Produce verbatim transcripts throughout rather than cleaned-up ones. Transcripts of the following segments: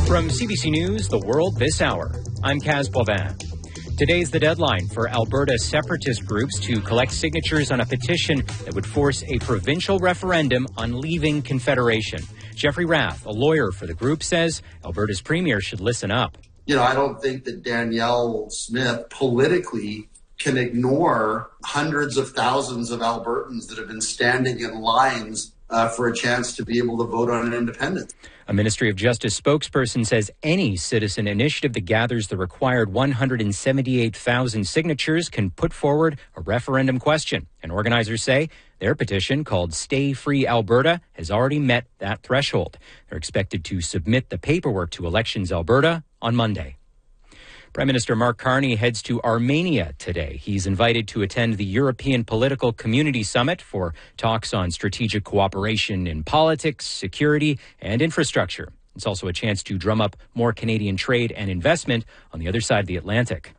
From C B C News, The World This Hour, I'm Kaz Boivin. Today's the deadline for Alberta separatist groups to collect signatures on a petition that would force a provincial referendum on leaving Confederation. Jeffrey Rath, a lawyer for the group, says Alberta's premier should listen up. You know, I don't think that Danielle Smith politically can ignore hundreds of thousands of Albertans that have been standing in lines uh, for a chance to be able to vote on an independence. A Ministry of Justice spokesperson says any citizen initiative that gathers the required one hundred seventy-eight thousand signatures can put forward a referendum question. And organizers say their petition, called Stay Free Alberta, has already met that threshold. They're expected to submit the paperwork to Elections Alberta on Monday. Prime Minister Mark Carney heads to Armenia today. He's invited to attend the European Political Community Summit for talks on strategic cooperation in politics, security, and infrastructure. It's also a chance to drum up more Canadian trade and investment on the other side of the Atlantic.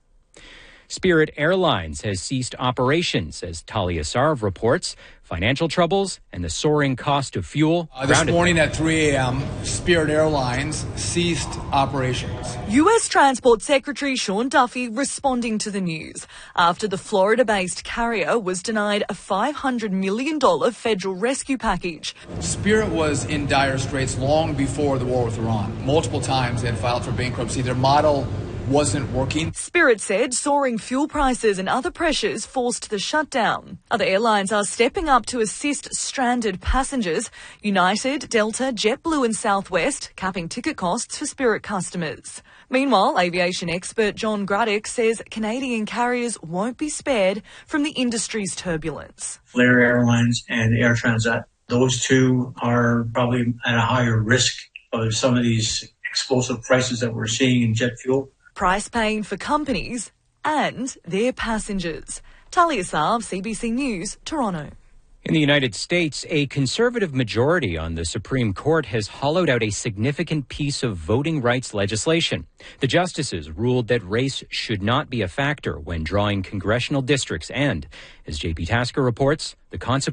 Spirit Airlines has ceased operations, as Talia Sarv reports. Financial troubles and the soaring cost of fuel. Uh, this morning at three a.m., Spirit Airlines ceased operations. U S Transport Secretary Sean Duffy responding to the news after the Florida-based carrier was denied a five hundred million dollars federal rescue package. Spirit was in dire straits long before the war with Iran. Multiple times they had filed for bankruptcy. Their model wasn't working. Spirit said soaring fuel prices and other pressures forced the shutdown. Other airlines are stepping up to assist stranded passengers. United, Delta, JetBlue and Southwest capping ticket costs for Spirit customers. Meanwhile, aviation expert John Gruddick says Canadian carriers won't be spared from the industry's turbulence. Flair Airlines and Air Transat, those two are probably at a higher risk of some of these explosive prices that we're seeing in jet fuel. Price paying for companies and their passengers. Talia Sarv, C B C News, Toronto. In the United States, a conservative majority on the Supreme Court has hollowed out a significant piece of voting rights legislation. The justices ruled that race should not be a factor when drawing congressional districts and, as J P Tasker reports, the consequences